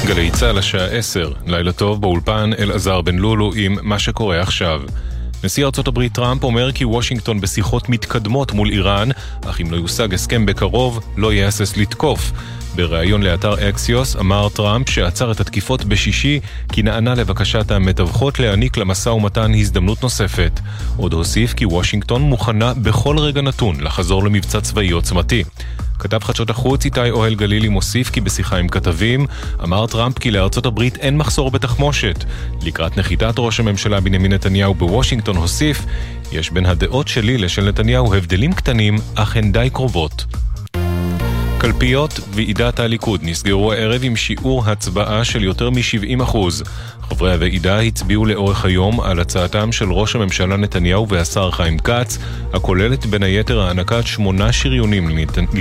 גלי צה"ל השעה 10, לילה טוב באולפן אלעזר בן לולו עם מה שקורה עכשיו. נשיא ארצות הברית טראמפ אומר כי וושינגטון בשיחות מתקדמות מול איראן, אך אם לא יושג הסכם בקרוב, לא יהסס לתקוף. בריאיון לאתר אקסיוס אמר טראמפ שעצר את התקיפות בשישי כי נענה לבקשת המתווכות להעניק למשא ומתן הזדמנות נוספת. עוד הוסיף כי וושינגטון מוכנה בכל רגע נתון לחזור למבצע צבאי עוצמתי. כתב חדשות החוץ איתי אוהל גלילי מוסיף כי בשיחה עם כתבים אמר טראמפ כי לארצות הברית אין מחסור בתחמושת. לקראת נחיתת ראש הממשלה בנימין נתניהו בוושינגטון הוסיף, יש בין הדעות שלי לשל נתניהו הבדלים קטנים אך הן די קרובות. קלפיות ועידת הליכוד נסגרו הערב עם שיעור הצבעה של יותר מ-70%. חברי הוועידה הצביעו לאורך היום על הצעתם של ראש הממשלה נתניהו והשר חיים כץ, הכוללת בין היתר הענקת 8 שריונים